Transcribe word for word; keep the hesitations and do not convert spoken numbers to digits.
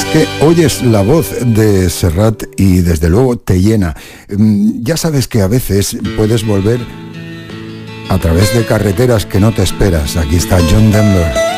que oyes la voz de Serrat y desde luego te llena. Ya sabes que a veces puedes volver a través de carreteras que no te esperas. Aquí está John Denver.